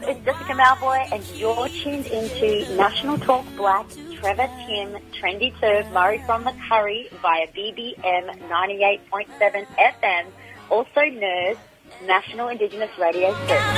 it's Jessica Malboy, and you're tuned into National Talk Black, Trevor Tim, Trendy Serve, Murray from the Curry via BBM 98.7 FM, also NERS, National Indigenous Radio Service.